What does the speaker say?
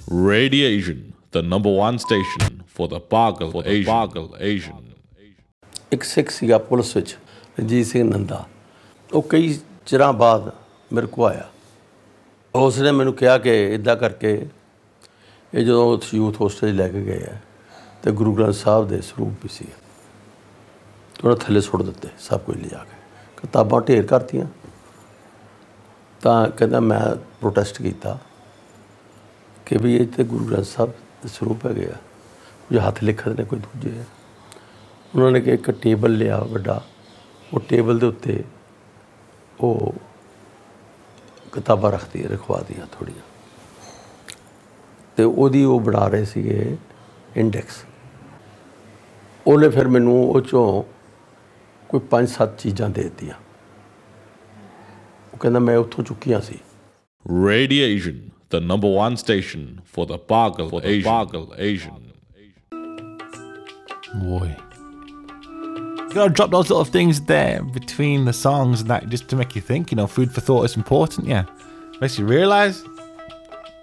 Radiation, the number one station for the Pagal Asian. ਇੱਕ ਸਿੱਖ ਸੀਗਾ police ਵਿੱਚ, ਰਣਜੀਤ ਸਿੰਘ ਨੰਦਾ। ਉਹ ਕਈ ਚਿਰਾਂ ਬਾਅਦ ਮੇਰੇ ਕੋਲ ਆਇਆ। ਉਸ ਨੇ ਮੈਨੂੰ ਕਿਹਾ ਕਿ ਇੱਦਾਂ ਕਰਕੇ ਇਹ ਜਦੋਂ ਯੂਥ ਹੋਸਟਲ ਲੈ ਕੇ ਗਏ ਹੈ ਅਤੇ ਗੁਰੂ ਗ੍ਰੰਥ ਸਾਹਿਬ ਦੇ ਸਰੂਪ ਵੀ ਸੀ, ਉਹਨਾਂ ਥੱਲੇ ਸੁੱਟ ਦਿੱਤੇ ਸਭ ਕੁਝ ਲਿਜਾ ਕੇ, ਕਿਤਾਬਾਂ ਢੇਰ ਕਰਤੀਆਂ। ਤਾਂ ਕਹਿੰਦਾ ਮੈਂ ਪ੍ਰੋਟੈਸਟ ਕੀਤਾ ਕਿ ਵੀ ਇਹ ਤਾਂ ਗੁਰੂ ਗ੍ਰੰਥ ਸਾਹਿਬ ਦੇ ਸਰੂਪ ਹੈਗੇ ਆ, ਕੁਝ ਹੱਥ ਲਿਖਤ ਨੇ ਕੋਈ ਦੂਜੇ ਆ। ਉਹਨਾਂ ਨੇ ਕਿ ਇੱਕ ਟੇਬਲ ਲਿਆ ਵੱਡਾ, ਉਹ ਟੇਬਲ ਦੇ ਉੱਤੇ ਉਹ ਕਿਤਾਬਾਂ ਰਖਵਾ ਦੀਆਂ ਥੋੜ੍ਹੀਆਂ, ਅਤੇ ਉਹਦੀ ਉਹ ਬਣਾ ਰਹੇ ਸੀਗੇ ਇੰਡੈਕਸ। ਉਹਨੇ ਫਿਰ ਮੈਨੂੰ ਉਹ 'ਚੋਂ ਕੋਈ 5-7 ਚੀਜ਼ਾਂ ਦੇ ਦਿੱਤੀਆਂ। ਉਹ ਕਹਿੰਦਾ ਮੈਂ ਉੱਥੋਂ ਚੁੱਕੀਆਂ ਸੀ। Radiation, the number one station for the Pagal Asian. Boy. You gotta drop those little things there between the songs and that just to make you think, food for thought is important, yeah. Makes you realise